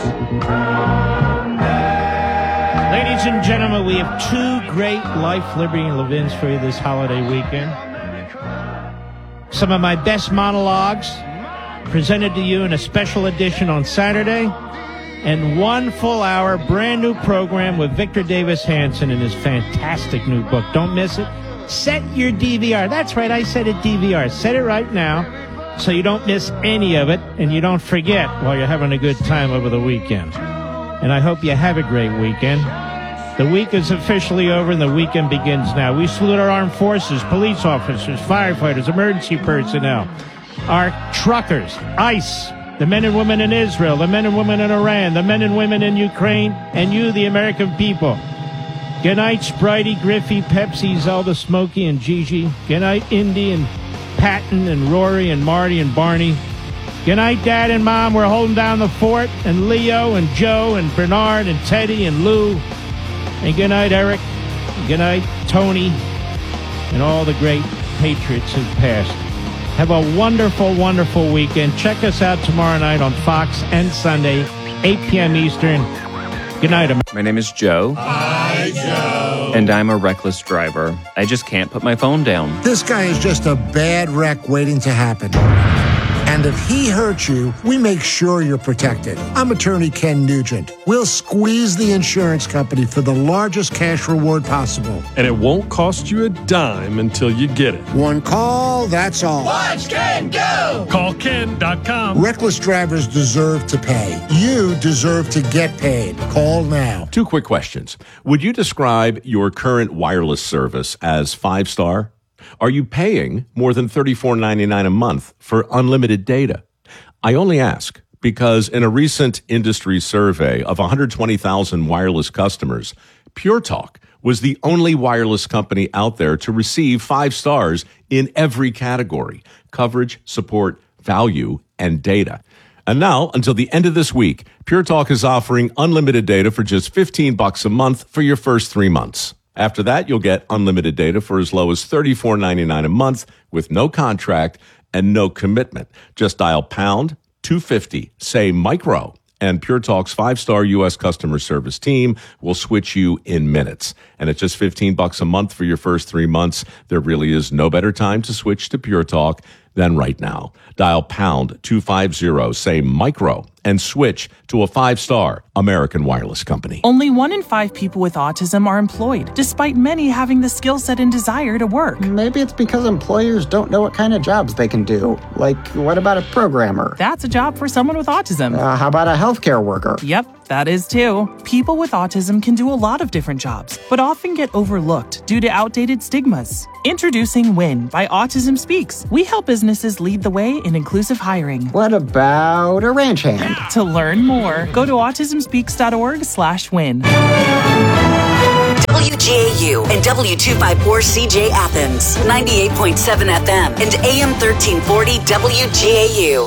Ladies and gentlemen, we have two great Life, Liberty, and Levins for you this holiday weekend. Some of my best monologues presented to you in a special edition on Saturday, and 1 full hour brand new program with Victor Davis Hanson in his fantastic new book. Don't miss it. Set your DVR. That's right, I said it DVR. Set it right now so you don't miss any of it and you don't forget while you're having a good time over the weekend. And I hope you have a great weekend. The week is officially over and the weekend begins now. We salute our armed forces, police officers, firefighters, emergency personnel, our truckers, ICE, the men and women in Israel, the men and women in Iran, the men and women in Ukraine, and you, the American people. Good night, Spritey, Griffey, Pepsi, Zelda, Smokey, and Gigi. Good night, Indy, and Patton, and Rory, and Marty, and Barney. Good night, Dad and Mom. We're holding down the fort. And Leo, and Joe, and Bernard, and Teddy, and Lou. And good night, Eric. Good night, Tony, and all the great patriots who've passed. Have a wonderful, wonderful weekend. Check us out tomorrow night on Fox and Sunday, 8 p.m. Eastern. Good night. My name is Joe. Hi, Joe. And I'm a reckless driver. I just can't put my phone down. This guy is just a bad wreck waiting to happen. And if he hurts you, we make sure you're protected. I'm attorney Ken Nugent. We'll squeeze the insurance company for the largest cash reward possible. And it won't cost you a dime until you get it. One call, that's all. Watch Ken go! Call Ken.com. Reckless drivers deserve to pay. You deserve to get paid. Call now. 2 quick questions. Would you describe your current wireless service as 5-star? Are you paying more than $34.99 a month for unlimited data? I only ask because in a recent industry survey of 120,000 wireless customers, Pure Talk was the only wireless company out there to receive 5 stars in every category: coverage, support, value, and data. And now, until the end of this week, Pure Talk is offering unlimited data for just $15 a month for your first 3 months. After that, you'll get unlimited data for as low as $34.99 a month with no contract and no commitment. Just dial pound 250, say micro, and Pure Talk's 5-star U.S. customer service team will switch you in minutes. And at just $15 a month for your first 3 months, there really is no better time to switch to Pure Talk than right now. Dial pound 250, say micro, and switch to a 5-star American wireless company. Only 1 in 5 people with autism are employed, despite many having the skill set and desire to work. Maybe it's because employers don't know what kind of jobs they can do. Like, what about a programmer? That's a job for someone with autism. How about a healthcare worker? Yep, that is too. People with autism can do a lot of different jobs, but often get overlooked due to outdated stigmas. Introducing WIN by Autism Speaks. We help businesses lead the way in inclusive hiring. What about a ranch hand? To learn more, go to autismspeaks.org/win. WGAU and W254CJ Athens, 98.7 FM and AM 1340 WGAU.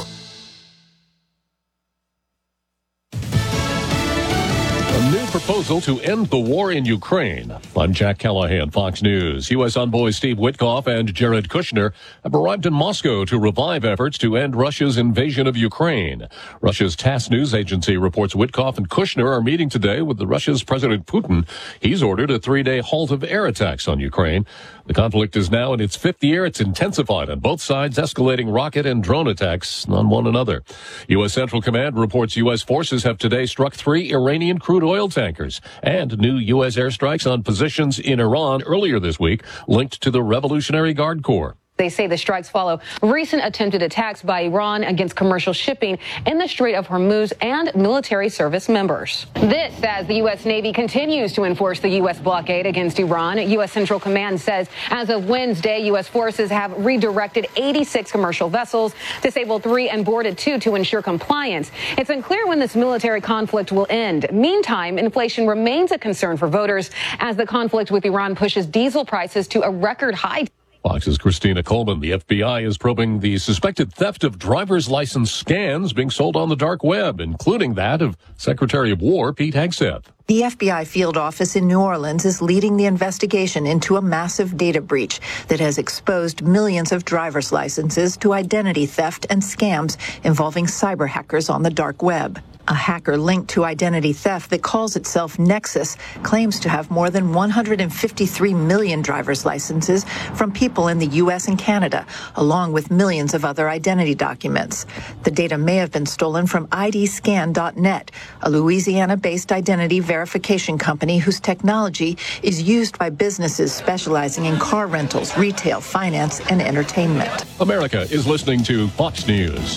Proposal to end the war in Ukraine. I'm Jack Callahan, Fox News. U.S. envoys Steve Witkoff and Jared Kushner have arrived in Moscow to revive efforts to end Russia's invasion of Ukraine. Russia's TASS news agency reports Witkoff and Kushner are meeting today with Russia's President Putin. He's ordered a 3-day halt of air attacks on Ukraine. The conflict is now in its 5th year. It's intensified on both sides, escalating rocket and drone attacks on one another. U.S. Central Command reports U.S. forces have today struck 3 Iranian crude oil tankers and new U.S. airstrikes on positions in Iran earlier this week linked to the Revolutionary Guard Corps. They say the strikes follow recent attempted attacks by Iran against commercial shipping in the Strait of Hormuz and military service members. This as the U.S. Navy continues to enforce the U.S. blockade against Iran. U.S. Central Command says as of Wednesday, U.S. forces have redirected 86 commercial vessels, disabled 3 and boarded 2 to ensure compliance. It's unclear when this military conflict will end. Meantime, inflation remains a concern for voters as the conflict with Iran pushes diesel prices to a record high. Fox's Christina Coleman. The FBI is probing the suspected theft of driver's license scans being sold on the dark web, including that of Secretary of War Pete Hegseth. The FBI field office in New Orleans is leading the investigation into a massive data breach that has exposed millions of driver's licenses to identity theft and scams involving cyber hackers on the dark web. A hacker linked to identity theft that calls itself Nexus claims to have more than 153 million driver's licenses from people in the U.S. and Canada, along with millions of other identity documents. The data may have been stolen from IDScan.net, a Louisiana-based identity verification company whose technology is used by businesses specializing in car rentals, retail, finance, and entertainment. America is listening to Fox News.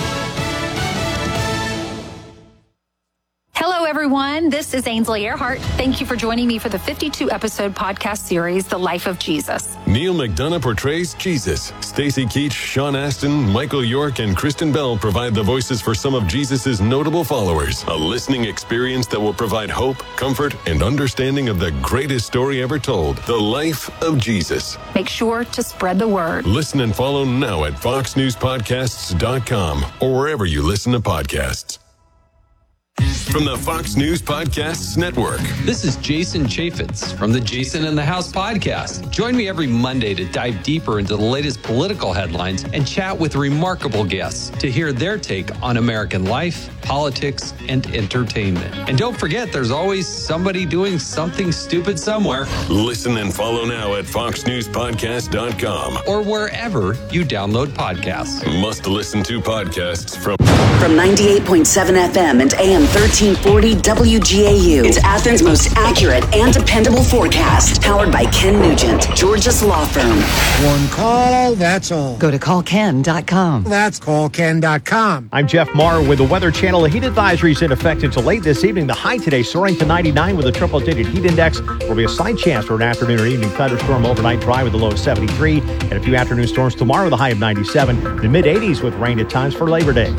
Hello, everyone. This is Ainsley Earhart. Thank you for joining me for the 52-episode podcast series, The Life of Jesus. Neil McDonough portrays Jesus. Stacey Keach, Sean Astin, Michael York, and Kristen Bell provide the voices for some of Jesus' notable followers. A listening experience that will provide hope, comfort, and understanding of the greatest story ever told, The Life of Jesus. Make sure to spread the word. Listen and follow now at foxnewspodcasts.com or wherever you listen to podcasts. From the Fox News Podcasts Network. This is Jason Chaffetz from the Jason in the House podcast. Join me every Monday to dive deeper into the latest political headlines and chat with remarkable guests to hear their take on American life, politics, and entertainment. And don't forget, there's always somebody doing something stupid somewhere. Listen and follow now at foxnewspodcast.com or wherever you download podcasts. Must listen to podcasts from 98.7 FM and AM 1340 WGAU. It's Athens' most accurate and dependable forecast. Powered by Ken Nugent, Georgia's law firm. One call, that's all. Go to callken.com. That's callken.com. I'm Jeff Maher with the Weather Channel. The heat advisory is in effect until late this evening. The high today soaring to 99 with a triple-digit heat index. There will be a slight chance for an afternoon or evening thunderstorm overnight, dry with a low of 73. And a few afternoon storms tomorrow with a high of 97. The mid-80s with rain at times for Labor Day.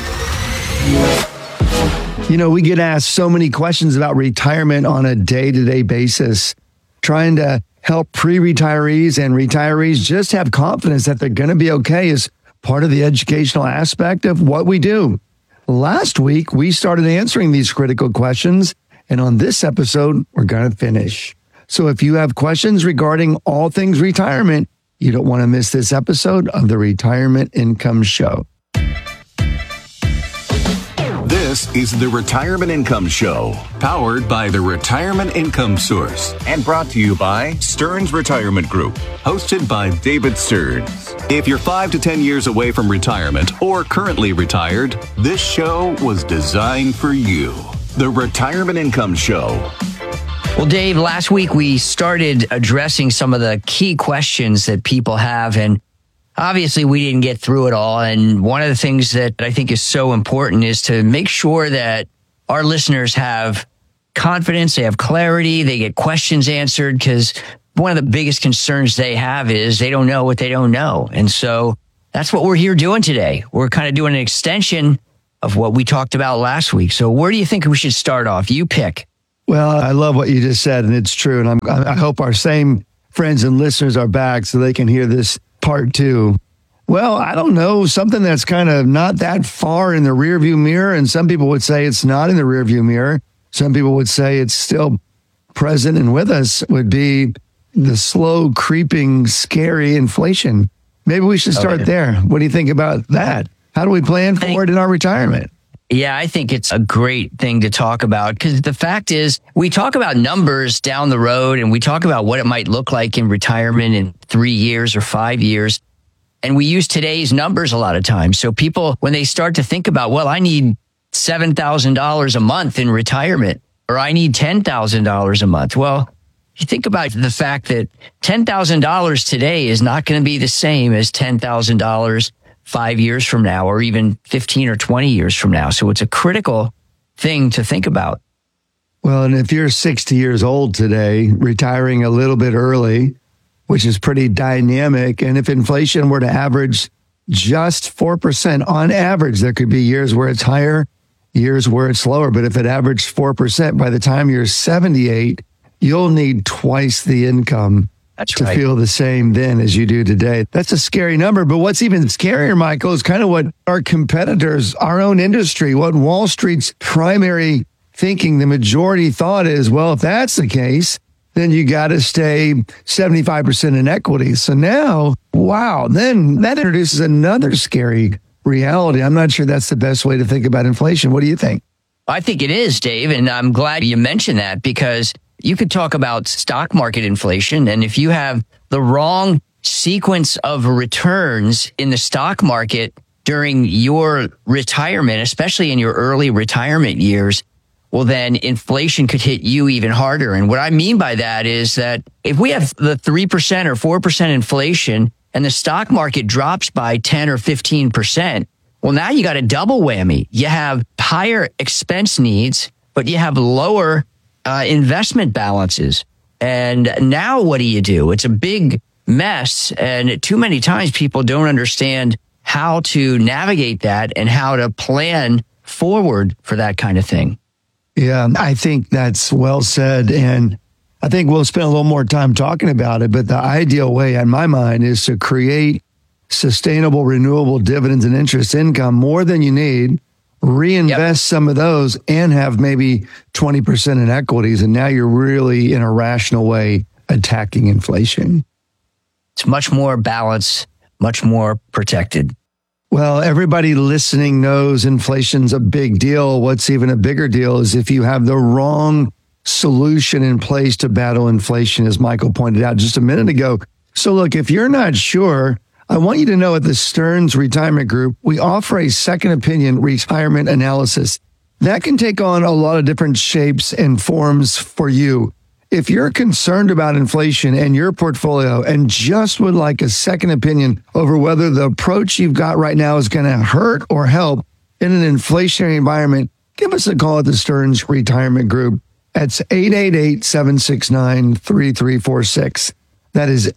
You know, we get asked so many questions about retirement on a day-to-day basis, trying to help pre-retirees and retirees just have confidence that they're going to be okay is part of the educational aspect of what we do. Last week, we started answering these critical questions, and on this episode, we're going to finish. So if you have questions regarding all things retirement, you don't want to miss this episode of the Retirement Income Show. This is the Retirement Income Show, powered by the Retirement Income Source and brought to you by Stearns Retirement Group, hosted by David Stearns. If you're 5 to 10 years away from retirement or currently retired, this show was designed for you. The Retirement Income Show. Well, Dave, last week we started addressing some of the key questions that people have, and obviously, we didn't get through it all. And one of the things that I think is so important is to make sure that our listeners have confidence, they have clarity, they get questions answered, because one of the biggest concerns they have is they don't know what they don't know. And so that's what we're here doing today. We're kind of doing an extension of what we talked about last week. So where do you think we should start off? You pick. Well, I love what you just said, and it's true. And I hope our same friends and listeners are back so they can hear this part two. Well, I don't know, something that's kind of not that far in the rearview mirror, and some people would say it's not in the rearview mirror. Some people would say it's still present and with us, would be the slow, creeping, scary inflation. Maybe we should start there. What do you think about that? How do we plan for it in our retirement? Yeah, I think it's a great thing to talk about, because the fact is we talk about numbers down the road and we talk about what it might look like in retirement in 3 years or 5 years. And we use today's numbers a lot of times. So people, when they start to think about, well, I need $7,000 a month in retirement, or I need $10,000 a month. Well, you think about the fact that $10,000 today is not going to be the same as $10,000 5 years from now, or even 15 or 20 years from now. So it's a critical thing to think about. Well, and if you're 60 years old today, retiring a little bit early, which is pretty dynamic, and if inflation were to average just 4% on average, there could be years where it's higher, years where it's lower. But if it averaged 4%, by the time you're 78, you'll need twice the income to feel the same then as you do today. That's a scary number. But what's even scarier, Michael, is kind of what our competitors, our own industry, what Wall Street's primary thinking, the majority thought is, well, if that's the case, then you got to stay 75% in equity. So now, wow, then that introduces another scary reality. I'm not sure that's the best way to think about inflation. What do you think? I think it is, Dave, and I'm glad you mentioned that because you could talk about stock market inflation, and if you have the wrong sequence of returns in the stock market during your retirement, especially in your early retirement years, well, then inflation could hit you even harder. And what I mean by that is that if we have the 3% or 4% inflation and the stock market drops by 10 or 15%, well, now you got a double whammy. You have higher expense needs, but you have lower investment balances. And now what do? It's a big mess. And too many times people don't understand how to navigate that and how to plan forward for that kind of thing. Yeah, I think that's well said. And I think we'll spend a little more time talking about it. But the ideal way, in my mind, is to create sustainable, renewable dividends and interest income more than you need, reinvest some of those, and have maybe 20% in equities. And now you're really, in a rational way, attacking inflation. It's much more balanced, much more protected. Well, everybody listening knows inflation's a big deal. What's even a bigger deal is if you have the wrong solution in place to battle inflation, as Michael pointed out just a minute ago. So look, if you're not sure, I want you to know at the Stearns Retirement Group, we offer a second opinion retirement analysis. That can take on a lot of different shapes and forms for you. If you're concerned about inflation and your portfolio and just would like a second opinion over whether the approach you've got right now is going to hurt or help in an inflationary environment, give us a call at the Stearns Retirement Group. That's 888-769-3346. That is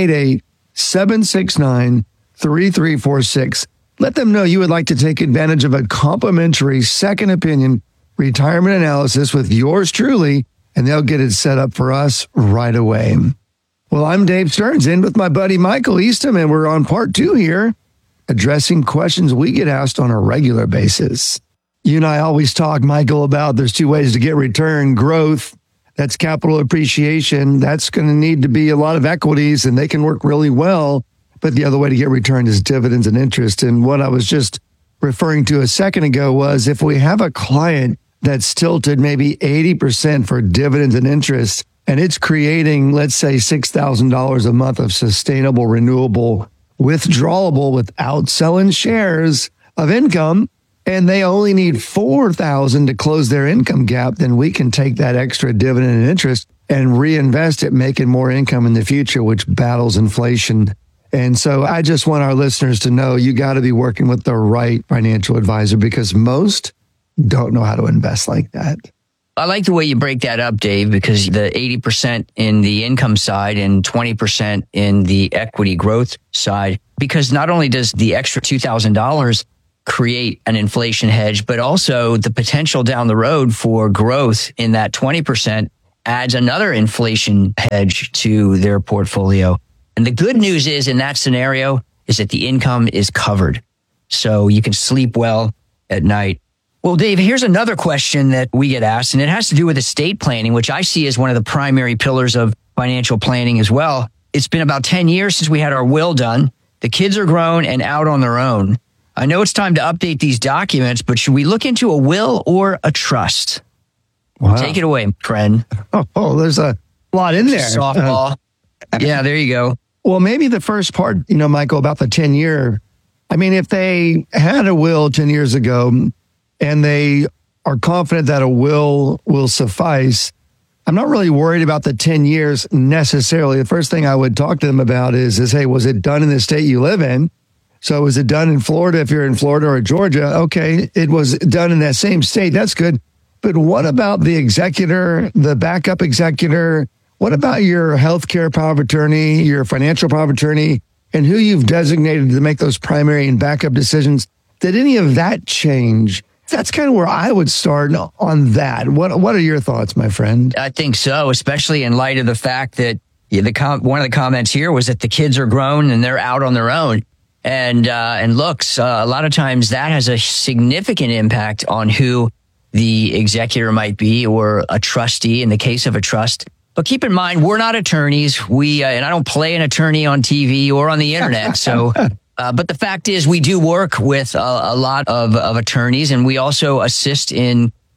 888-769-3346. Let them know you would like to take advantage of a complimentary second opinion retirement analysis with yours truly, and they'll get it set up for us right away. Well, I'm Dave Stearns, in with my buddy Michael Eastham, and we're on part 2 here, addressing questions we get asked on a regular basis. You and I always talk, Michael, about there's 2 ways to get return: growth, that's capital appreciation. That's going to need to be a lot of equities, and they can work really well. But the other way to get return is dividends and interest. And what I was just referring to a second ago was if we have a client that's tilted maybe 80% for dividends and interest, and it's creating, let's say, $6,000 a month of sustainable, renewable, withdrawable without selling shares of income, and they only need $4,000 to close their income gap, then we can take that extra dividend and interest and reinvest it, making more income in the future, which battles inflation. And so I just want our listeners to know you got to be working with the right financial advisor, because most don't know how to invest like that. I like the way you break that up, Dave, because the 80% in the income side and 20% in the equity growth side, because not only does the extra $2,000 create an inflation hedge, but also the potential down the road for growth in that 20% adds another inflation hedge to their portfolio. And the good news is in that scenario is that the income is covered. So you can sleep well at night. Well, Dave, here's another question that we get asked, and it has to do with estate planning, which I see as one of the primary pillars of financial planning as well. It's been about 10 years since we had our will done. The kids are grown and out on their own. I know it's time to update these documents, but should we look into a will or a trust? Wow. Take it away, friend. Oh, there's a lot in there. Softball. Yeah, there you go. Well, maybe the first part, Michael, about the 10-year. I mean, if they had a will 10 years ago and they are confident that a will suffice, I'm not really worried about the 10 years necessarily. The first thing I would talk to them about is hey, was it done in the state you live in? So was it done in Florida if you're in Florida or Georgia? Okay, it was done in that same state. That's good. But what about the executor, the backup executor? What about your healthcare power of attorney, your financial power of attorney, and who you've designated to make those primary and backup decisions? Did any of that change? That's kind of where I would start on that. What are your thoughts, my friend? I think so, especially in light of the fact that one of the comments here was that the kids are grown and they're out on their own. And looks, a lot of times that has a significant impact on who the executor might be or a trustee in the case of a trust. But keep in mind, we're not attorneys. And I don't play an attorney on TV or on the internet. So, but the fact is we do work with a lot of attorneys, and we also assist in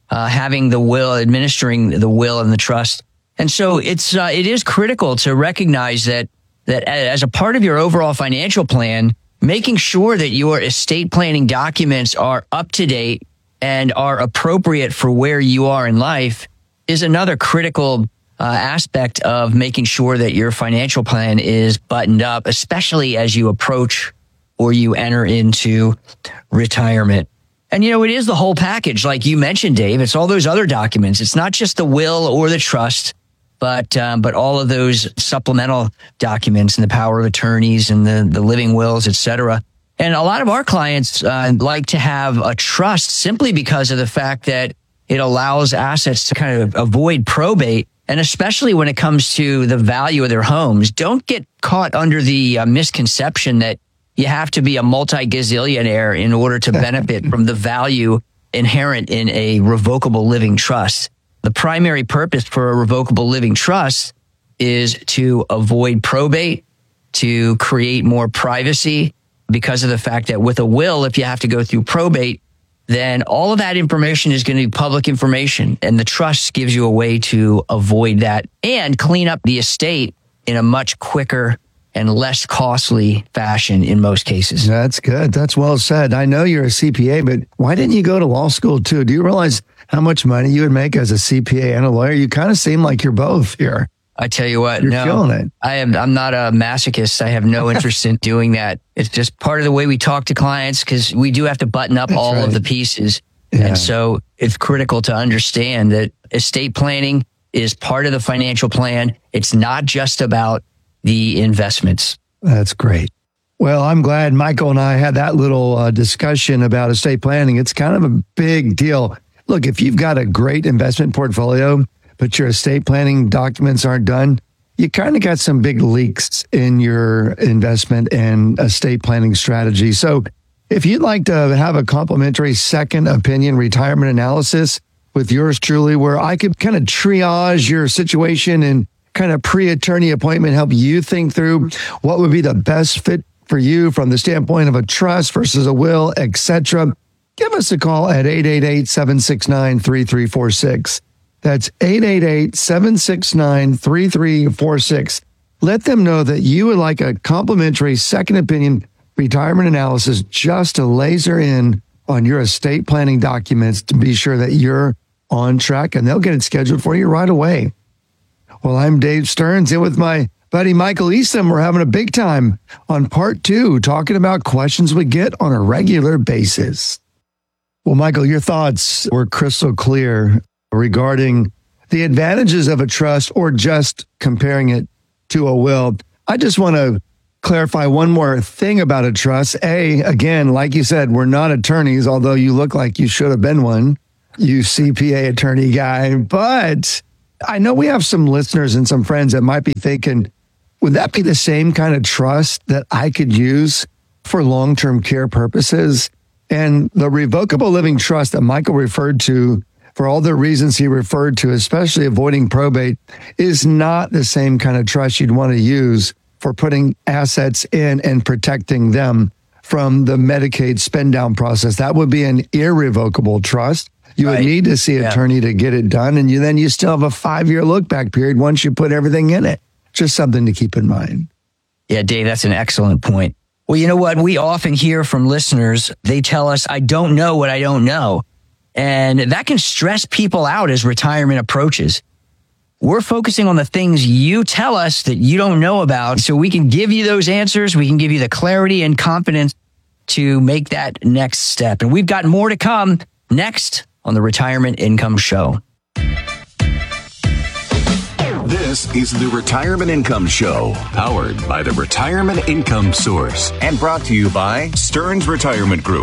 having the will, administering the will and the trust. And so it is critical to recognize that as a part of your overall financial plan, making sure that your estate planning documents are up to date and are appropriate for where you are in life is another critical aspect of making sure that your financial plan is buttoned up, especially as you approach or you enter into retirement. And, it is the whole package. Like you mentioned, Dave, it's all those other documents. It's not just the will or the trust, but all of those supplemental documents and the power of attorneys and the living wills, et cetera. And a lot of our clients like to have a trust simply because of the fact that it allows assets to kind of avoid probate. And especially when it comes to the value of their homes, don't get caught under the misconception that you have to be a multi-gazillionaire in order to benefit from the value inherent in a revocable living trust. The primary purpose for a revocable living trust is to avoid probate, to create more privacy, because of the fact that with a will, if you have to go through probate, then all of that information is going to be public information. And the trust gives you a way to avoid that and clean up the estate in a much quicker and less costly fashion in most cases. That's good. That's well said. I know you're a CPA, but why didn't you go to law school too? Do you realize how much money you would make as a CPA and a lawyer? You kind of seem like you're both here. I tell you what, You're killing it. I'm not a masochist. I have no interest in doing that. It's just part of the way we talk to clients because we do have to button up all of the pieces. Yeah. And so it's critical to understand that estate planning is part of the financial plan. It's not just about the investments. That's great. Well, I'm glad Michael and I had that little discussion about estate planning. It's kind of a big deal. Look, if you've got a great investment portfolio, but your estate planning documents aren't done, you kind of got some big leaks in your investment and estate planning strategy. So if you'd like to have a complimentary second opinion retirement analysis with yours truly, where I could kind of triage your situation and kind of pre-attorney appointment, help you think through what would be the best fit for you from the standpoint of a trust versus a will, etc., give us a call at 888-769-3346. That's 888-769-3346. Let them know that you would like a complimentary second opinion retirement analysis just to laser in on your estate planning documents to be sure that you're on track, and they'll get it scheduled for you right away. Well, I'm Dave Stearns, and with my buddy Michael Eastham, we're having a big time on part 2, talking about questions we get on a regular basis. Well, Michael, your thoughts were crystal clear regarding the advantages of a trust or just comparing it to a will. I just want to clarify one more thing about a trust. Again, like you said, we're not attorneys, although you look like you should have been one, you CPA attorney guy. But I know we have some listeners and some friends that might be thinking, would that be the same kind of trust that I could use for long-term care purposes? And the revocable living trust that Michael referred to, for all the reasons he referred to, especially avoiding probate, is not the same kind of trust you'd want to use for putting assets in and protecting them from the Medicaid spend down process. That would be an irrevocable trust. You would need to see an attorney to get it done. And then you still have a 5-year look back period once you put everything in it. Just something to keep in mind. Yeah, Dave, that's an excellent point. Well, you know what? We often hear from listeners, they tell us, I don't know what I don't know. And that can stress people out as retirement approaches. We're focusing on the things you tell us that you don't know about, so we can give you those answers. We can give you the clarity and confidence to make that next step. And we've got more to come next on the Retirement Income Show. This is the Retirement Income Show, powered by the Retirement Income Source and brought to you by Stearns Retirement Group.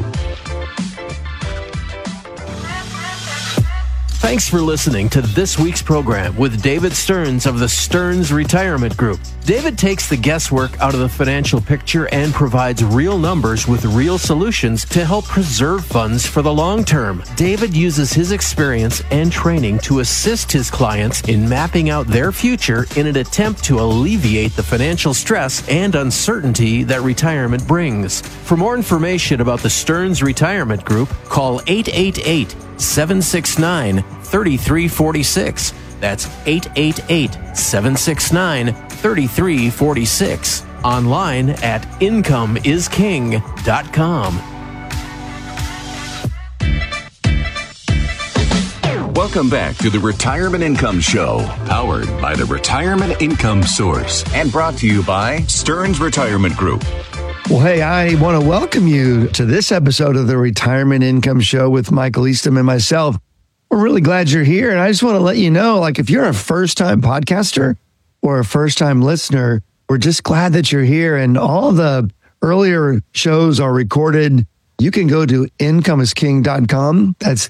Thanks for listening to this week's program with David Stearns of the Stearns Retirement Group. David takes the guesswork out of the financial picture and provides real numbers with real solutions to help preserve funds for the long term. David uses his experience and training to assist his clients in mapping out their future in an attempt to alleviate the financial stress and uncertainty that retirement brings. For more information about the Stearns Retirement Group, call 888-769-3346. That's 888-769-3346. Online at incomeisking.com. Welcome back to the Retirement Income Show, powered by the Retirement Income Source and brought to you by Stearns Retirement Group. Well, hey, I want to welcome you to this episode of the Retirement Income Show with Michael Eastham and myself. We're really glad you're here. And I just want to let you know, like, if you're a first-time podcaster or a first-time listener, we're just glad that you're here. And all the earlier shows are recorded. You can go to incomeisking.com. That's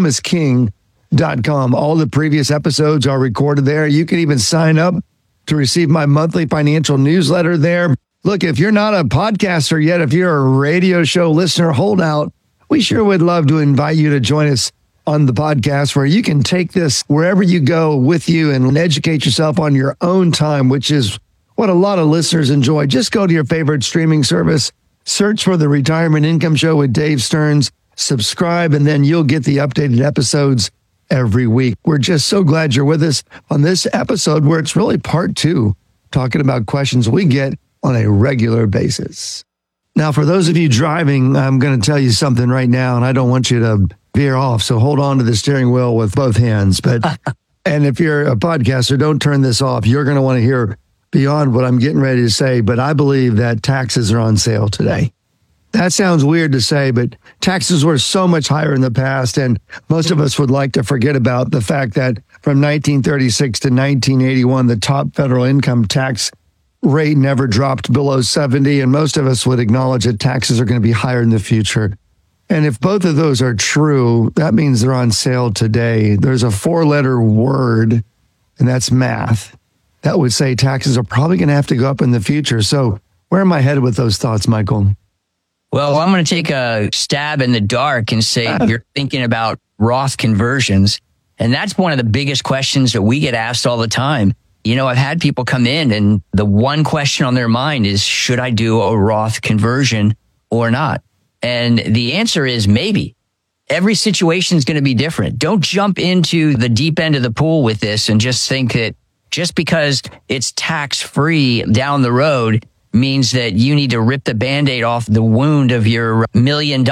incomeisking.com. All the previous episodes are recorded there. You can even sign up to receive my monthly financial newsletter there. Look, if you're not a podcaster yet, if you're a radio show listener, hold out. We sure would love to invite you to join us on the podcast where you can take this wherever you go with you and educate yourself on your own time, which is what a lot of listeners enjoy. Just go to your favorite streaming service, search for the Retirement Income Show with Dave Stearns, subscribe, and then you'll get the updated episodes every week. We're just so glad you're with us on this episode where it's really part 2, talking about questions we get on a regular basis. Now, for those of you driving, I'm going to tell you something right now, and I don't want you to veer off. So hold on to the steering wheel with both hands. But and if you're a podcaster, don't turn this off. You're going to want to hear beyond what I'm getting ready to say. But I believe that taxes are on sale today. That sounds weird to say, but taxes were so much higher in the past. And most of us would like to forget about the fact that from 1936 to 1981, the top federal income tax rate never dropped below 70. And most of us would acknowledge that taxes are going to be higher in the future. And if both of those are true, that means they're on sale today. There's a 4-letter word, and that's math, that would say taxes are probably going to have to go up in the future. So where am I headed with those thoughts, Michael? Well, I'm going to take a stab in the dark and say you're thinking about Roth conversions. And that's one of the biggest questions that we get asked all the time. You know, I've had people come in and the one question on their mind is, should I do a Roth conversion or not? And the answer is maybe. Every situation is going to be different. Don't jump into the deep end of the pool with this and just think that just because it's tax-free down the road means that you need to rip the Band-Aid off the wound of your $1 million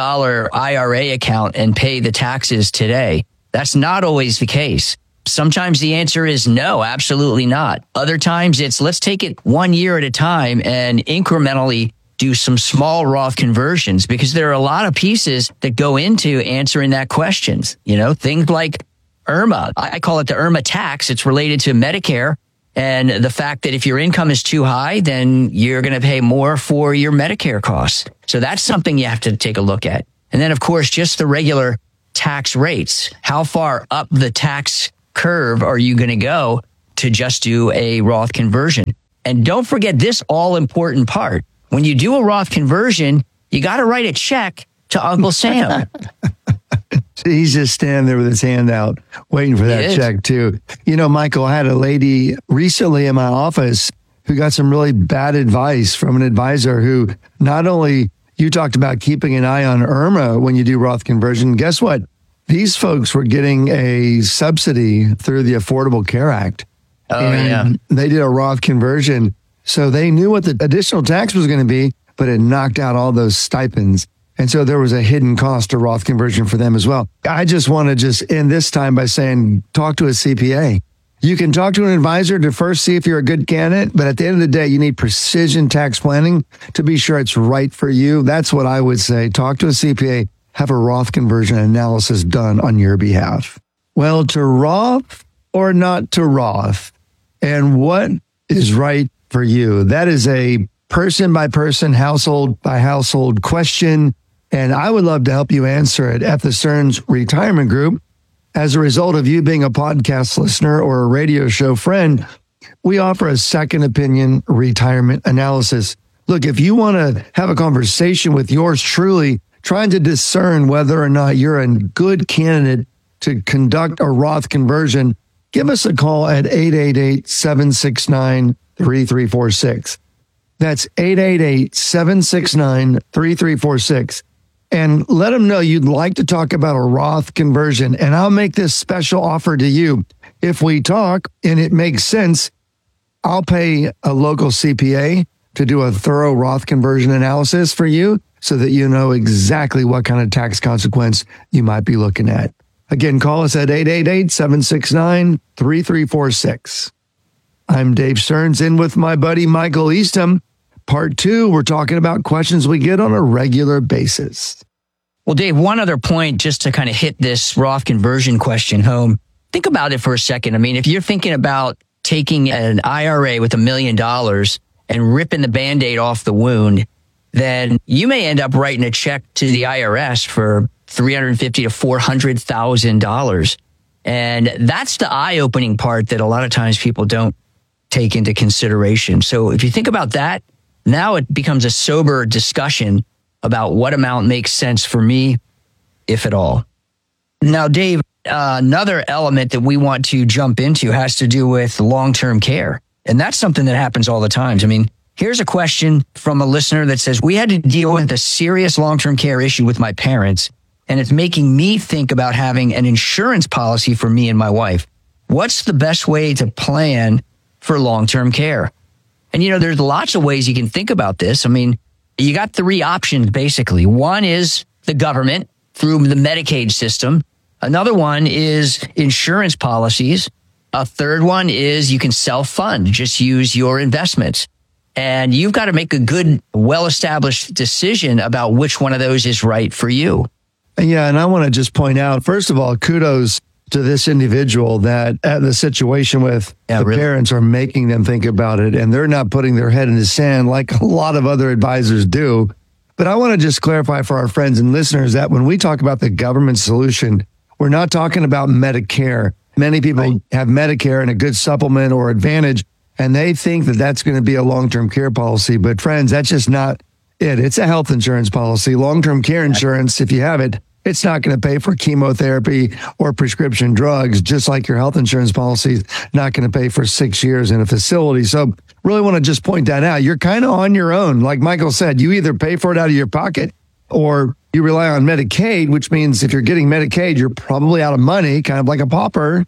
IRA account and pay the taxes today. That's not always the case. Sometimes the answer is no, absolutely not. Other times it's let's take it 1 year at a time and incrementally do some small Roth conversions, because there are a lot of pieces that go into answering that question. You know, things like IRMA. I call it the IRMA tax. It's related to Medicare and the fact that if your income is too high, then you're going to pay more for your Medicare costs. So that's something you have to take a look at. And then, of course, just the regular tax rates. How far up the tax curve are you going to go to just do a Roth conversion? And don't forget this all important part. When you do a Roth conversion, you got to write a check to Uncle Sam. He's just standing there with his hand out, waiting for that check, too. You know, Michael, I had a lady recently in my office who got some really bad advice from an advisor who not only you talked about keeping an eye on IRMA when you do Roth conversion. Guess what? These folks were getting a subsidy through the Affordable Care Act. They did a Roth conversion. So they knew what the additional tax was going to be, but it knocked out all those stipends. And so there was a hidden cost to Roth conversion for them as well. I just want to end this time by saying, talk to a CPA. You can talk to an advisor to first see if you're a good candidate, but at the end of the day, you need precision tax planning to be sure it's right for you. That's what I would say. Talk to a CPA, have a Roth conversion analysis done on your behalf. Well, to Roth or not to Roth, and what is right for you? That is a person by person, household by household question. And I would love to help you answer it at the Stearns Retirement Group. As a result of you being a podcast listener or a radio show friend, we offer a second opinion retirement analysis. Look, if you want to have a conversation with yours truly, trying to discern whether or not you're a good candidate to conduct a Roth conversion, give us a call at 888-769-3346. That's 888-769-3346. And let them know you'd like to talk about a Roth conversion. And I'll make this special offer to you. If we talk and it makes sense, I'll pay a local CPA to do a thorough Roth conversion analysis for you so that you know exactly what kind of tax consequence you might be looking at. Again, call us at 888-769-3346. I'm Dave Stearns, in with my buddy Michael Eastham. Part 2, we're talking about questions we get on a regular basis. Well, Dave, one other point just to kind of hit this Roth conversion question home. Think about it for a second. I mean, if you're thinking about taking an IRA with $1 million and ripping the Band-Aid off the wound, then you may end up writing a check to the IRS for $350,000 to $400,000. And that's the eye-opening part that a lot of times people don't take into consideration. So if you think about that, now it becomes a sober discussion about what amount makes sense for me, if at all. Now, Dave, another element that we want to jump into has to do with long-term care. And that's something that happens all the time. I mean, here's a question from a listener that says, we had to deal with a serious long-term care issue with my parents, and it's making me think about having an insurance policy for me and my wife. What's the best way to plan for long-term care? And, you know, there's lots of ways you can think about this. I mean, you got 3 options, basically. One is the government through the Medicaid system. Another one is insurance policies. A third one is you can self-fund, just use your investments. And you've got to make a good, well-established decision about which one of those is right for you. Yeah, and I want to just point out, first of all, kudos to this individual that the situation with parents are making them think about it, and they're not putting their head in the sand like a lot of other advisors do. But I want to just clarify for our friends and listeners that when we talk about the government solution, we're not talking about Medicare. Many people have Medicare and a good supplement or advantage, and they think that that's going to be a long-term care policy. But friends, that's just not it. It's a health insurance policy. Long-term care insurance, if you have it, it's not going to pay for chemotherapy or prescription drugs, just like your health insurance policy is not going to pay for 6 years in a facility. So really want to just point that out. You're kind of on your own. Like Michael said, you either pay for it out of your pocket or you rely on Medicaid, which means if you're getting Medicaid, you're probably out of money, kind of like a pauper,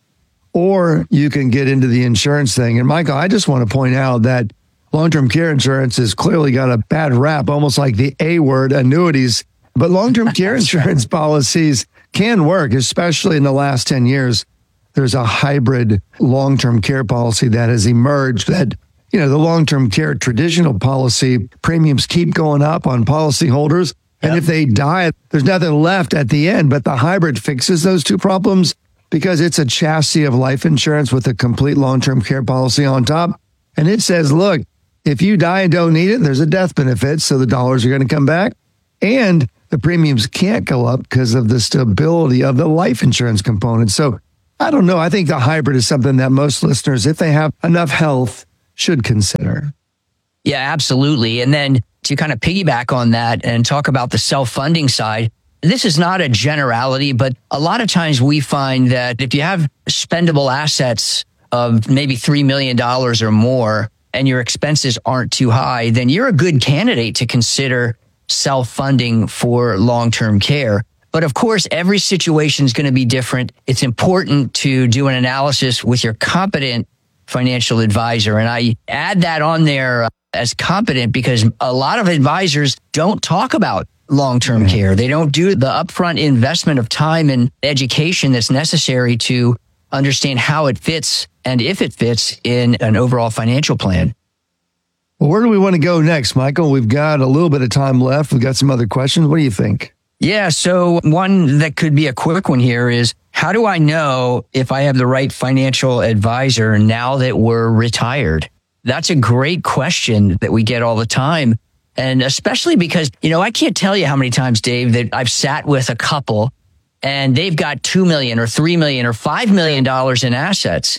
or you can get into the insurance thing. And Michael, I just want to point out that long-term care insurance has clearly got a bad rap, almost like the A word, annuities. But long-term care insurance policies can work, especially in the last 10 years. There's a hybrid long-term care policy that has emerged that, you know, the long-term care traditional policy premiums keep going up on policyholders. And if they die, there's nothing left at the end. But the hybrid fixes those two problems because it's a chassis of life insurance with a complete long-term care policy on top. And it says, look, if you die and don't need it, there's a death benefit. So the dollars are going to come back. And the premiums can't go up because of the stability of the life insurance component. So I don't know. I think the hybrid is something that most listeners, if they have enough health, should consider. Yeah, absolutely. And then to kind of piggyback on that and talk about the self-funding side, this is not a generality, but a lot of times we find that if you have spendable assets of maybe $3 million or more and your expenses aren't too high, then you're a good candidate to consider self-funding for long-term care. But of course, every situation is going to be different. It's important to do an analysis with your competent financial advisor. And I add that on there as competent because a lot of advisors don't talk about long-term care. They don't do the upfront investment of time and education that's necessary to understand how it fits and if it fits in an overall financial plan. Well, where do we want to go next, Michael? We've got a little bit of time left. We've got some other questions. What do you think? Yeah, so one that could be a quick one here is, how do I know if I have the right financial advisor now that we're retired? That's a great question that we get all the time. And especially because, you know, I can't tell you how many times, Dave, that I've sat with a couple and they've got $2 million or $3 million or $5 million in assets.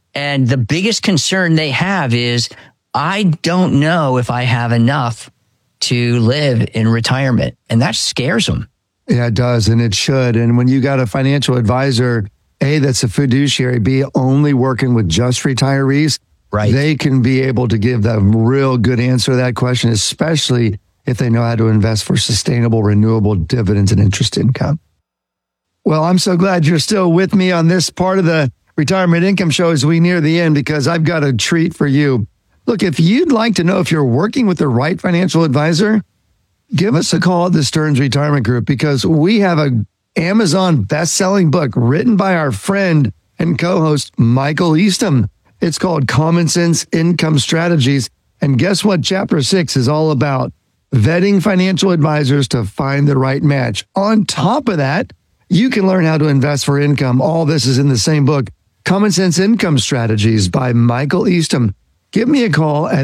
And the biggest concern they have is, I don't know if I have enough to live in retirement. And that scares them. Yeah, it does. And it should. And when you got a financial advisor, A, that's a fiduciary, B, only working with just retirees, right, they can be able to give the real good answer to that question, especially if they know how to invest for sustainable, renewable dividends and interest income. Well, I'm so glad you're still with me on this part of the Retirement Income Show as we near the end, because I've got a treat for you. Look, if you'd like to know if you're working with the right financial advisor, give us a call at the Stearns Retirement Group, because we have an Amazon best-selling book written by our friend and co-host Michael Eastham. It's called Common Sense Income Strategies. And guess what Chapter 6 is all about? Vetting financial advisors to find the right match. On top of that, you can learn how to invest for income. All this is in the same book, Common Sense Income Strategies by Michael Eastham. Give me a call at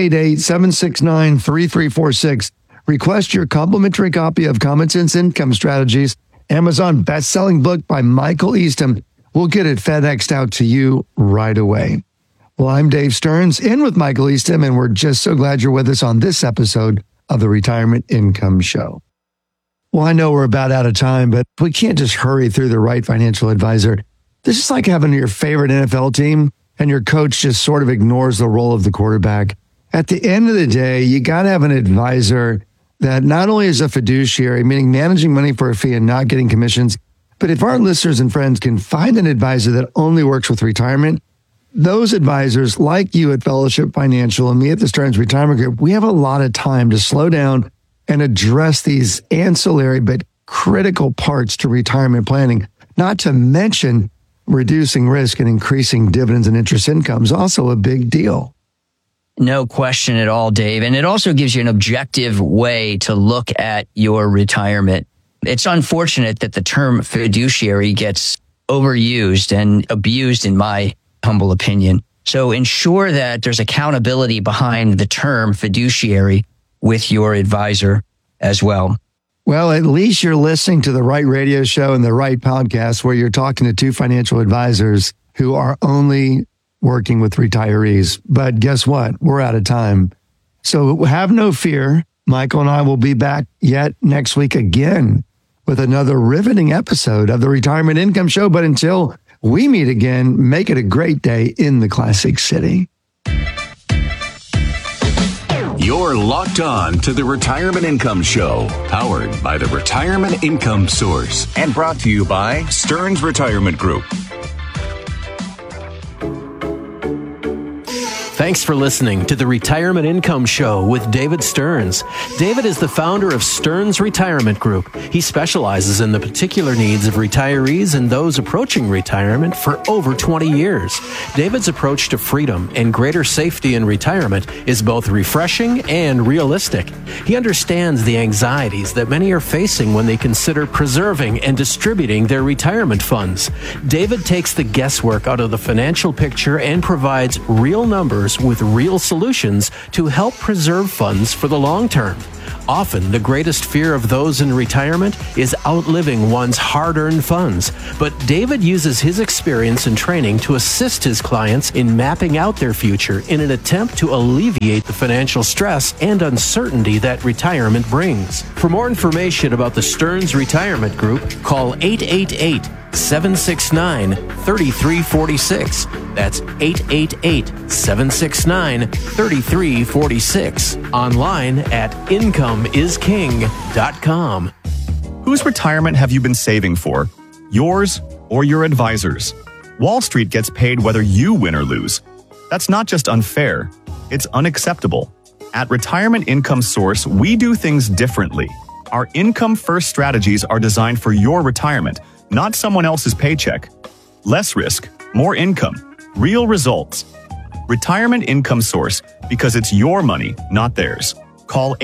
888-769-3346. Request your complimentary copy of Common Sense Income Strategies, Amazon best-selling book by Michael Eastham. We'll get it FedExed out to you right away. Well, I'm Dave Stearns, in with Michael Eastham, and we're just so glad you're with us on this episode of the Retirement Income Show. Well, I know we're about out of time, but we can't just hurry through the right financial advisor. This is like having your favorite NFL team and your coach just sort of ignores the role of the quarterback. At the end of the day, you got to have an advisor that not only is a fiduciary, meaning managing money for a fee and not getting commissions, but if our listeners and friends can find an advisor that only works with retirement, those advisors like you at Fellowship Financial and me at the Stearns Retirement Group, we have a lot of time to slow down and address these ancillary but critical parts to retirement planning, not to mention reducing risk and increasing dividends and interest income is also a big deal. No question at all, Dave. And it also gives you an objective way to look at your retirement. It's unfortunate that the term fiduciary gets overused and abused, in my humble opinion. So ensure that there's accountability behind the term fiduciary with your advisor as well. Well, at least you're listening to the right radio show and the right podcast where you're talking to two financial advisors who are only working with retirees. But guess what? We're out of time. So have no fear. Michael and I will be back yet next week again with another riveting episode of the Retirement Income Show. But until we meet again, make it a great day in the Classic City. You're locked on to the Retirement Income Show, powered by the Retirement Income Source and brought to you by Stearns Retirement Group. Thanks for listening to the Retirement Income Show with David Stearns. David is the founder of Stearns Retirement Group. He specializes in the particular needs of retirees and those approaching retirement for over 20 years. David's approach to freedom and greater safety in retirement is both refreshing and realistic. He understands the anxieties that many are facing when they consider preserving and distributing their retirement funds. David takes the guesswork out of the financial picture and provides real numbers with real solutions to help preserve funds for the long term. Often, the greatest fear of those in retirement is outliving one's hard-earned funds. But David uses his experience and training to assist his clients in mapping out their future in an attempt to alleviate the financial stress and uncertainty that retirement brings. For more information about the Stearns Retirement Group, call 888-769-3346. That's 888-769-3346. Online at incomeisking.com. Whose retirement have you been saving for? Yours or your advisor's? Wall Street gets paid whether you win or lose. That's not just unfair, it's unacceptable. At Retirement Income Source, we do things differently. Our income-first strategies are designed for your retirement, not someone else's paycheck. Less risk, more income, real results. Retirement Income Source, because it's your money, not theirs. Call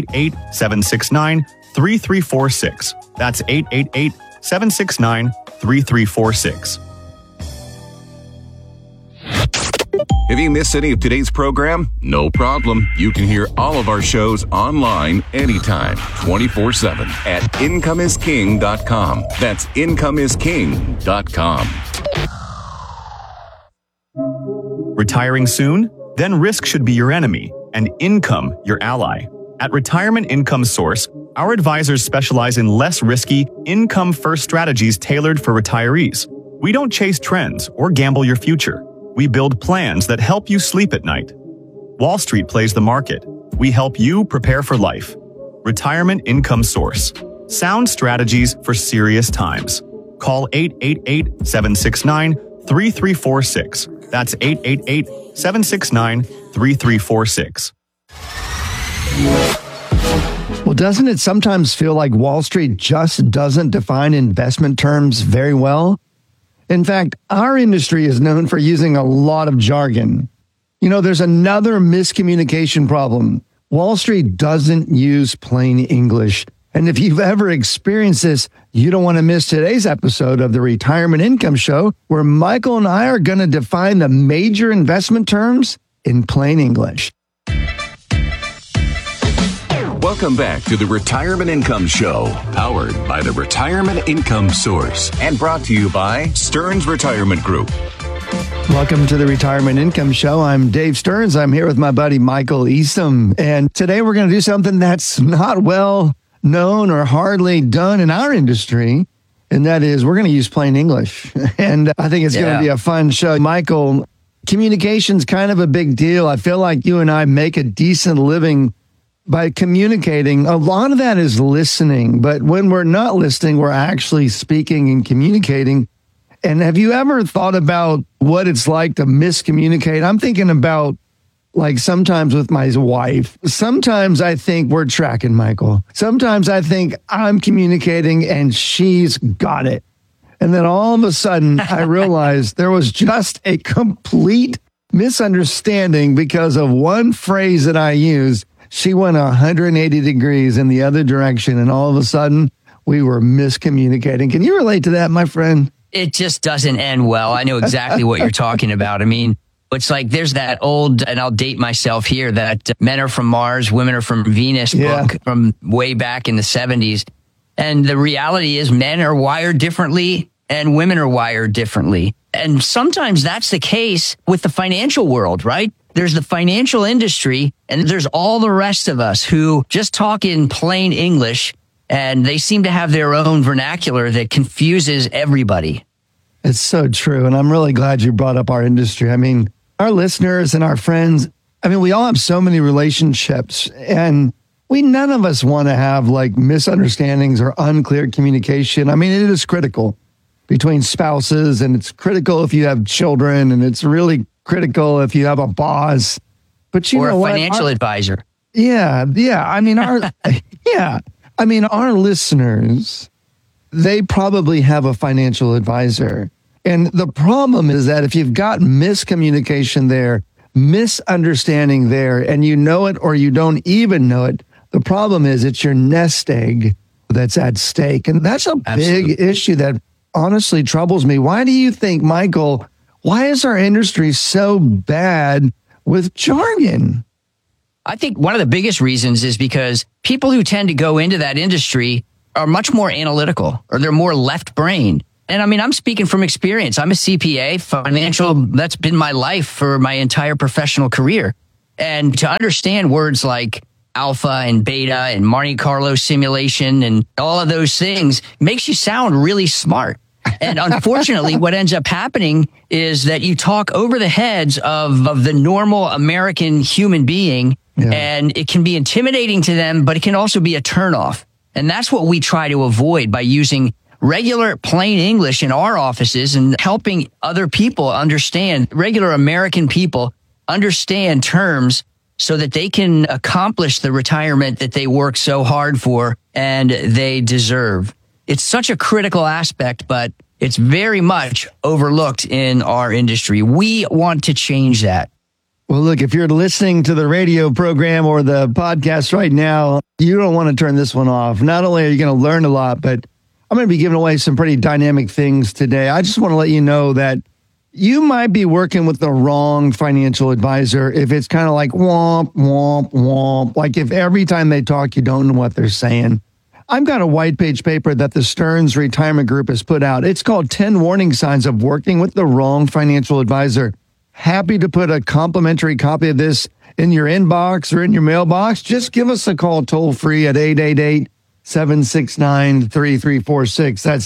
888-769-3346. That's 888-769-3346. Have you missed any of today's program? No problem. You can hear all of our shows online anytime, 24/7 at incomeisking.com. That's incomeisking.com. Retiring soon? Then risk should be your enemy and income your ally. At Retirement Income Source, our advisors specialize in less risky, income-first strategies tailored for retirees. We don't chase trends or gamble your future. We build plans that help you sleep at night. Wall Street plays the market. We help you prepare for life. Retirement Income Source. Sound strategies for serious times. Call 888-769-3346. That's 888-769-3346. Well, doesn't it sometimes feel like Wall Street just doesn't define investment terms very well? In fact, our industry is known for using a lot of jargon. You know, there's another miscommunication problem. Wall Street doesn't use plain English. And if you've ever experienced this, you don't want to miss today's episode of the Retirement Income Show, where Michael and I are going to define the major investment terms in plain English. Welcome back to the Retirement Income Show, powered by the Retirement Income Source and brought to you by Stearns Retirement Group. Welcome to the Retirement Income Show. I'm Dave Stearns. I'm here with my buddy Michael Eastham. And today we're going to do something that's not well known or hardly done in our industry. And that is we're going to use plain English. And I think it's going to be a fun show. Michael, communication's kind of a big deal. I feel like you and I make a decent living by communicating. A lot of that is listening, but when we're not listening, we're actually speaking and communicating. And have you ever thought about what it's like to miscommunicate? I'm thinking about, like, sometimes with my wife. Sometimes I think we're tracking Michael. Sometimes I think I'm communicating and she's got it. And then all of a sudden I realized there was just a complete misunderstanding because of one phrase that I used. She went 180 degrees in the other direction, and all of a sudden, we were miscommunicating. Can you relate to that, my friend? It just doesn't end well. I know exactly what you're talking about. I mean, it's like there's that old, and I'll date myself here, that men are from Mars, women are from Venus book from way back in the 70s. And the reality is men are wired differently and women are wired differently. And sometimes that's the case with the financial world, right? There's the financial industry, and there's all the rest of us who just talk in plain English, and they seem to have their own vernacular that confuses everybody. It's so true, and I'm really glad you brought up our industry. I mean, our listeners and our friends, I mean, we all have so many relationships, and none of us want to have, like, misunderstandings or unclear communication. I mean, it is critical between spouses, and it's critical if you have children, and it's really critical if you have a boss, but or a financial advisor. Yeah. I mean, our listeners, they probably have a financial advisor. And the problem is that if you've got miscommunication there, misunderstanding there, and you know it or you don't even know it, the problem is it's your nest egg that's at stake. And that's a big issue that honestly troubles me. Why do you think, Michael, why is our industry so bad with jargon? I think one of the biggest reasons is because people who tend to go into that industry are much more analytical, or they're more left-brained. And I mean, I'm speaking from experience. I'm a CPA, financial, that's been my life for my entire professional career. And to understand words like alpha and beta and Monte Carlo simulation and all of those things makes you sound really smart. And unfortunately, what ends up happening is that you talk over the heads of the normal American human being, and it can be intimidating to them, but it can also be a turnoff. And that's what we try to avoid by using regular plain English in our offices and helping other people understand, regular American people understand terms so that they can accomplish the retirement that they work so hard for and they deserve. It's such a critical aspect, but it's very much overlooked in our industry. We want to change that. Well, look, if you're listening to the radio program or the podcast right now, you don't want to turn this one off. Not only are you going to learn a lot, but I'm going to be giving away some pretty dynamic things today. I just want to let you know that you might be working with the wrong financial advisor if it's kind of like womp, womp, womp. Like if every time they talk, you don't know what they're saying. I've got a white page paper that the Stearns Retirement Group has put out. It's called 10 Warning Signs of Working with the Wrong Financial Advisor. Happy to put a complimentary copy of this in your inbox or in your mailbox. Just give us a call toll free at 888-769-3346. That's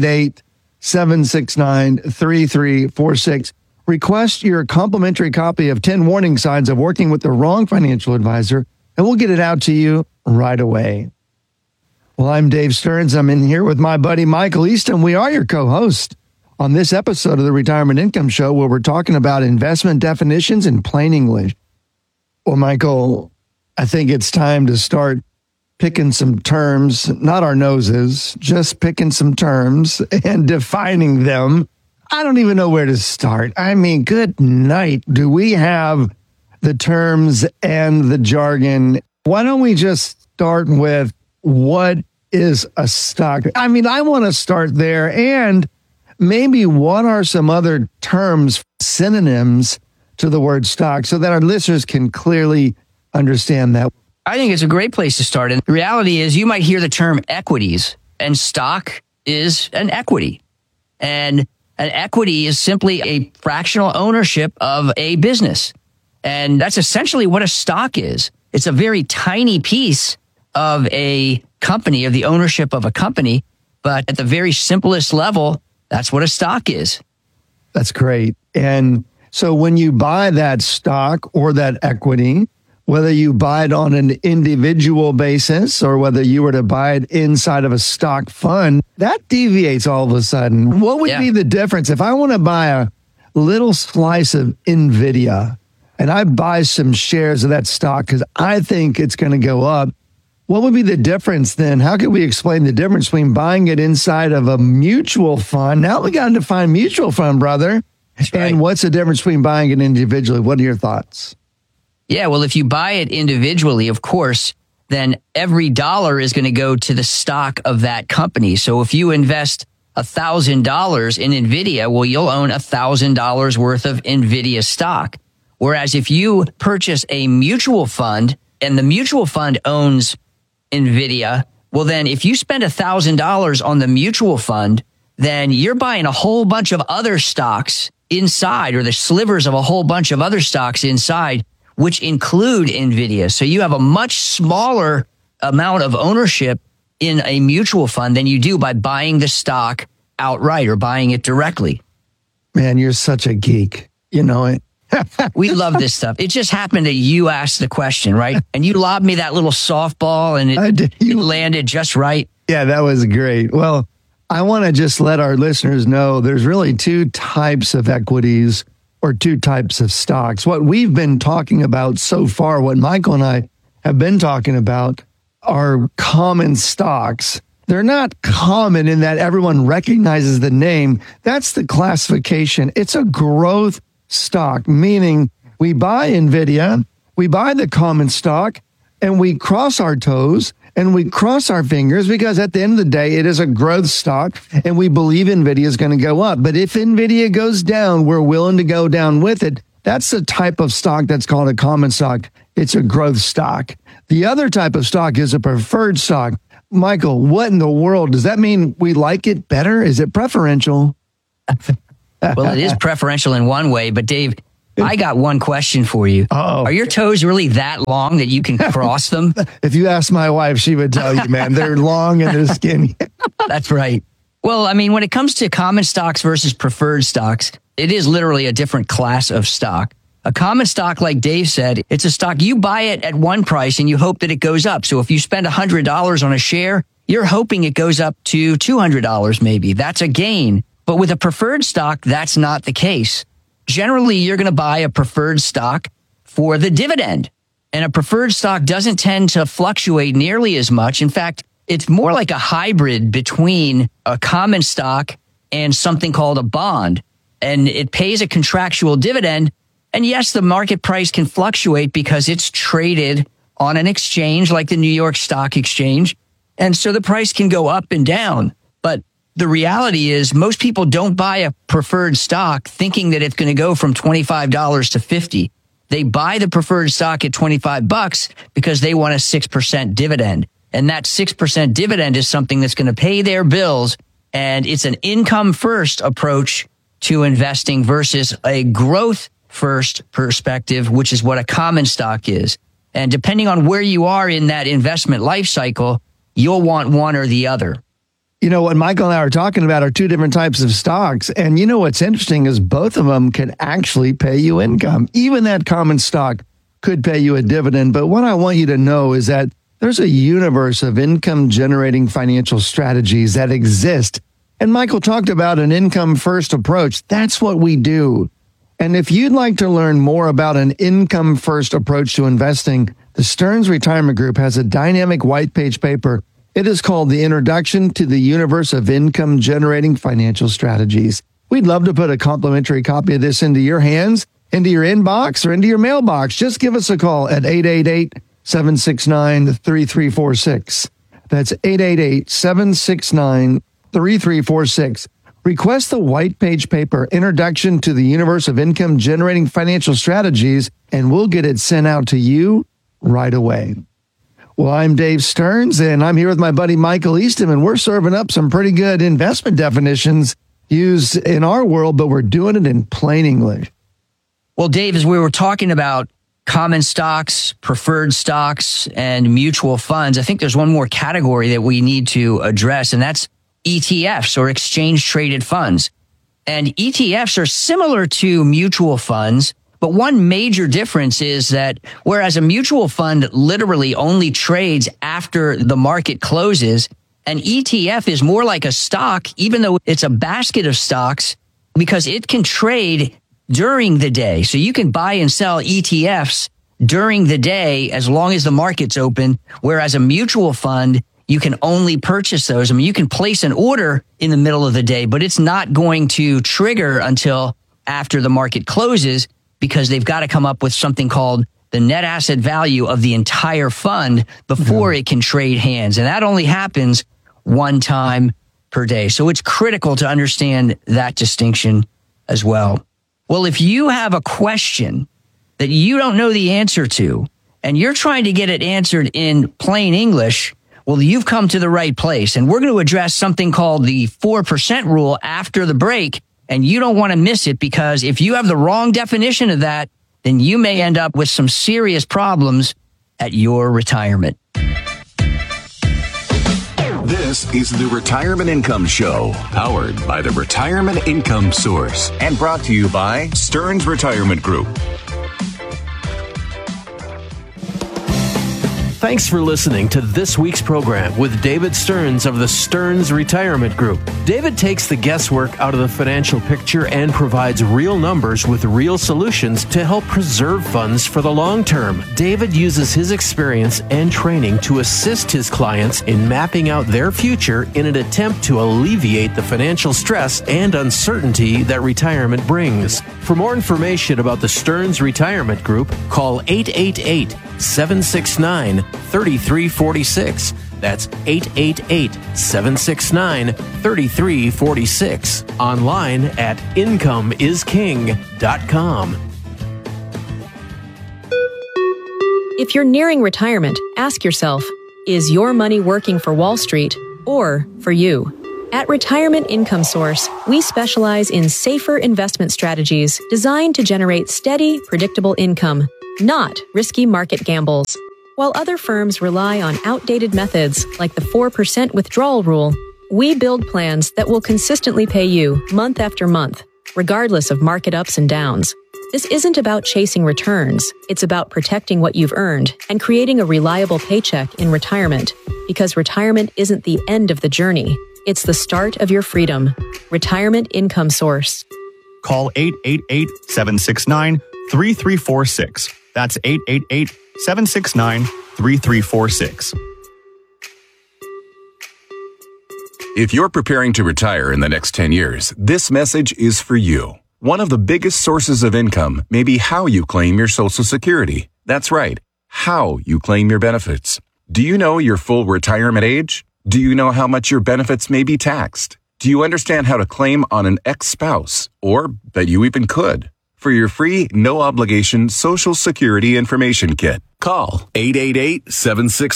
888-769-3346. Request your complimentary copy of 10 Warning Signs of Working with the Wrong Financial Advisor, and we'll get it out to you right away. Well, I'm Dave Stearns. I'm in here with my buddy Michael Easton. We are your co-host on this episode of the Retirement Income Show, where we're talking about investment definitions in plain English. Well, Michael, I think it's time to start picking some terms, not our noses, just picking some terms and defining them. I don't even know where to start. I mean, good night. Do we have the terms and the jargon? Why don't we just start with what is a stock? I mean, I want to start there. And maybe what are some other terms, synonyms to the word stock, so that our listeners can clearly understand that? I think it's a great place to start. And the reality is you might hear the term equities, and stock is an equity. And an equity is simply a fractional ownership of a business. And that's essentially what a stock is. It's a very tiny piece of a company, of the ownership of a company. But at the very simplest level, that's what a stock is. That's great. And so when you buy that stock or that equity, whether you buy it on an individual basis or whether you were to buy it inside of a stock fund, that deviates all of a sudden. What would be the difference? If I want to buy a little slice of NVIDIA and I buy some shares of that stock because I think it's going to go up, what would be the difference then? How can we explain the difference between buying it inside of a mutual fund? Now we got to define mutual fund, brother. That's right. And what's the difference between buying it individually? What are your thoughts? Yeah, well, if you buy it individually, of course, then every dollar is going to go to the stock of that company. So if you invest $1,000 in NVIDIA, well, you'll own $1,000 worth of NVIDIA stock. Whereas if you purchase a mutual fund and the mutual fund owns NVIDIA, well, then if you spend $1,000 on the mutual fund, then you're buying a whole bunch of other stocks inside, or the slivers of a whole bunch of other stocks inside, which include NVIDIA. So you have a much smaller amount of ownership in a mutual fund than you do by buying the stock outright or buying it directly. Man, you're such a geek. You know it. We love this stuff. It just happened that you asked the question, right? And you lobbed me that little softball and it landed just right. Yeah, that was great. Well, I want to just let our listeners know there's really two types of equities or two types of stocks. What we've been talking about so far, what Michael and I have been talking about, are common stocks. They're not common in that everyone recognizes the name. That's the classification. It's a growth stock, meaning we buy NVIDIA, we buy the common stock, and we cross our toes and we cross our fingers because at the end of the day, it is a growth stock and we believe NVIDIA is going to go up. But if NVIDIA goes down, we're willing to go down with it. That's the type of stock that's called a common stock. It's a growth stock. The other type of stock is a preferred stock. Michael, what in the world? Does that mean we like it better? Is it preferential? Well, it is preferential in one way, but Dave, I got one question for you. Uh-oh. Are your toes really that long that you can cross them? If you ask my wife, she would tell you, man, they're long and they're skinny. That's right. Well, I mean, when it comes to common stocks versus preferred stocks, it is literally a different class of stock. A common stock, like Dave said, it's a stock. You buy it at one price and you hope that it goes up. So if you spend $100 on a share, you're hoping it goes up to $200 maybe. That's a gain. But with a preferred stock, that's not the case. Generally, you're going to buy a preferred stock for the dividend. And a preferred stock doesn't tend to fluctuate nearly as much. In fact, it's more like a hybrid between a common stock and something called a bond. And it pays a contractual dividend. And yes, the market price can fluctuate because it's traded on an exchange like the New York Stock Exchange. And so the price can go up and down. But the reality is most people don't buy a preferred stock thinking that it's going to go from $25 to $50. They buy the preferred stock at $25 because they want a 6% dividend. And that 6% dividend is something that's going to pay their bills. And it's an income first approach to investing versus a growth first perspective, which is what a common stock is. And depending on where you are in that investment life cycle, you'll want one or the other. You know, what Michael and I are talking about are two different types of stocks. And you know what's interesting is both of them can actually pay you income. Even that common stock could pay you a dividend. But what I want you to know is that there's a universe of income generating financial strategies that exist. And Michael talked about an income first approach. That's what we do. And if you'd like to learn more about an income first approach to investing, the Stearns Retirement Group has a dynamic white page paper. It is called The Introduction to the Universe of Income Generating Financial Strategies. We'd love to put a complimentary copy of this into your hands, into your inbox, or into your mailbox. Just give us a call at 888-769-3346. That's 888-769-3346. Request the white page paper, Introduction to the Universe of Income Generating Financial Strategies, and we'll get it sent out to you right away. Well, I'm Dave Stearns, and I'm here with my buddy Michael Eastham, and we're serving up some pretty good investment definitions used in our world, but we're doing it in plain English. Well, Dave, as we were talking about common stocks, preferred stocks, and mutual funds, I think there's one more category that we need to address, and that's ETFs, or exchange traded funds. And ETFs are similar to mutual funds, but one major difference is that whereas a mutual fund literally only trades after the market closes, an ETF is more like a stock, even though it's a basket of stocks, because it can trade during the day. So you can buy and sell ETFs during the day as long as the market's open, whereas a mutual fund, you can only purchase those. I mean, you can place an order in the middle of the day, but it's not going to trigger until after the market closes, because they've got to come up with something called the net asset value of the entire fund before it can trade hands. And that only happens one time per day. So it's critical to understand that distinction as well. Well, if you have a question that you don't know the answer to, and you're trying to get it answered in plain English, well, you've come to the right place. And we're going to address something called the 4% rule after the break. And you don't want to miss it, because if you have the wrong definition of that, then you may end up with some serious problems at your retirement. This is the Retirement Income Show, powered by the Retirement Income Source, and brought to you by Stearns Retirement Group. Thanks for listening to this week's program with David Stearns of the Stearns Retirement Group. David takes the guesswork out of the financial picture and provides real numbers with real solutions to help preserve funds for the long term. David uses his experience and training to assist his clients in mapping out their future in an attempt to alleviate the financial stress and uncertainty that retirement brings. For more information about the Stearns Retirement Group, call 888-769-3346. That's 888-769-3346. Online at incomeisking.com. If you're nearing retirement, ask yourself, is your money working for Wall Street or for you? At Retirement Income Source, we specialize in safer investment strategies designed to generate steady, predictable income, not risky market gambles. While other firms rely on outdated methods like the 4% withdrawal rule, we build plans that will consistently pay you month after month, regardless of market ups and downs. This isn't about chasing returns. It's about protecting what you've earned and creating a reliable paycheck in retirement, because retirement isn't the end of the journey. It's the start of your freedom. Retirement Income Source. Call 888-769-3346. That's 888-769-3346. If you're preparing to retire in the next 10 years, this message is for you. One of the biggest sources of income may be how you claim your Social Security. That's right, how you claim your benefits. Do you know your full retirement age? Do you know how much your benefits may be taxed? Do you understand how to claim on an ex-spouse, or that you even could? For your free, no-obligation Social Security information kit, call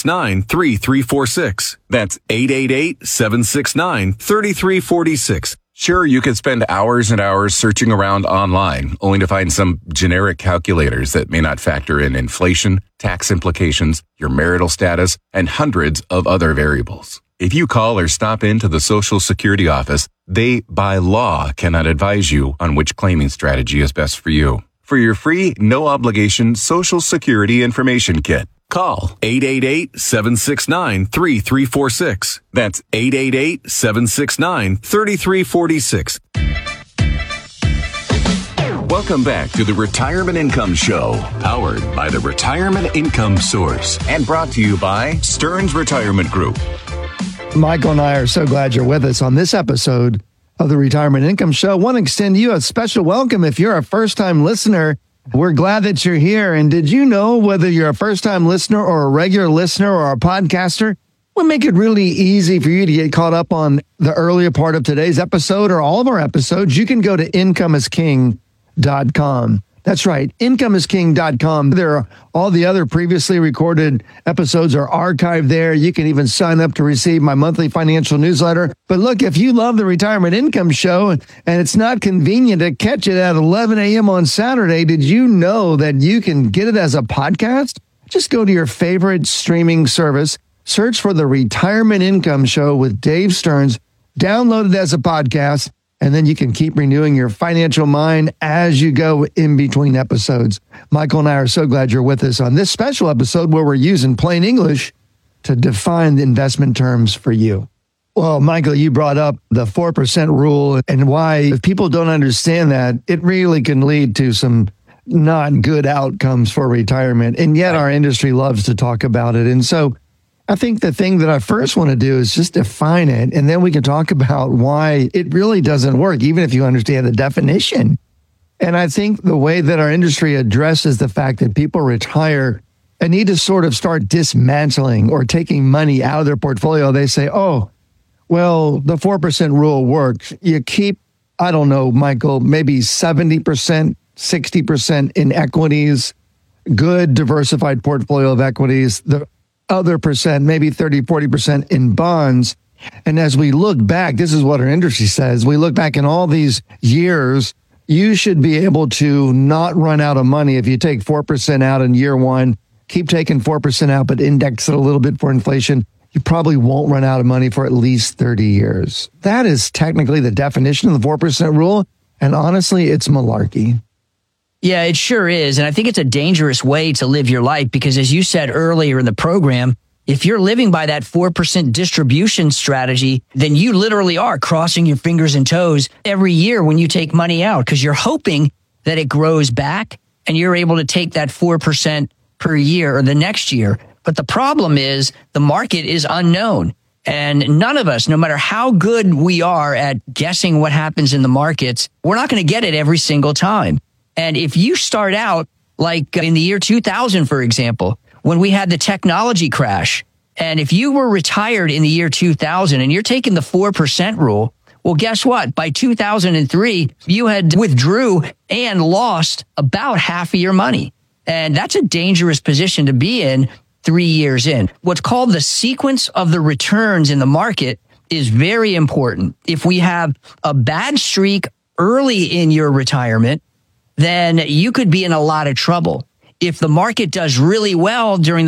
888-769-3346. That's 888-769-3346. Sure, you could spend hours and hours searching around online, only to find some generic calculators that may not factor in inflation, tax implications, your marital status, and hundreds of other variables. If you call or stop into the Social Security office, they, by law, cannot advise you on which claiming strategy is best for you. For your free, no-obligation Social Security Information Kit, call 888-769-3346. That's 888-769-3346. Welcome back to the Retirement Income Show, powered by the Retirement Income Source and brought to you by Stearns Retirement Group. Michael and I are so glad you're with us on this episode of the Retirement Income Show. I want to extend you a special welcome if you're a first-time listener. We're glad that you're here. And did you know whether you're a first-time listener or a regular listener or a podcaster, we'll make it really easy for you to get caught up on the earlier part of today's episode or all of our episodes. You can go to incomeisking.com. That's right, incomeisking.com. There are all the other previously recorded episodes are archived there. You can even sign up to receive my monthly financial newsletter. But look, if you love the Retirement Income Show and it's not convenient to catch it at 11 a.m. on Saturday, did you know that you can get it as a podcast? Just go to your favorite streaming service, search for the Retirement Income Show with Dave Stearns, download it as a podcast, and then you can keep renewing your financial mind as you go in between episodes. Michael and I are so glad you're with us on this special episode where we're using plain English to define the investment terms for you. Well, Michael, you brought up the 4% rule and why, if people don't understand that, it really can lead to some not good outcomes for retirement. And yet our industry loves to talk about it. And so I think the thing that I first want to do is just define it, and then we can talk about why it really doesn't work, even if you understand the definition. And I think the way that our industry addresses the fact that people retire and need to sort of start dismantling or taking money out of their portfolio, they say, oh, well, the 4% rule works. You keep, I don't know, Michael, maybe 70%, 60% in equities, good diversified portfolio of equities, the other percent, maybe 30, 40% in bonds. And as we look back, this is what our industry says. We look back in all these years, you should be able to not run out of money if you take 4% out in year one, keep taking 4% out, but index it a little bit for inflation. You probably won't run out of money for at least 30 years. That is technically the definition of the 4% rule. And honestly, it's malarkey. Yeah, it sure is. And I think it's a dangerous way to live your life because, as you said earlier in the program, if you're living by that 4% distribution strategy, then you literally are crossing your fingers and toes every year when you take money out because you're hoping that it grows back and you're able to take that 4% per year or the next year. But the problem is the market is unknown. And none of us, no matter how good we are at guessing what happens in the markets, we're not going to get it every single time. And if you start out like in the year 2000, for example, when we had the technology crash, and if you were retired in the year 2000 and you're taking the 4% rule, well, guess what? By 2003, you had withdrew and lost about half of your money. And that's a dangerous position to be in 3 years in. What's called the sequence of the returns in the market is very important. If we have a bad streak early in your retirement, then you could be in a lot of trouble. If the market does really well during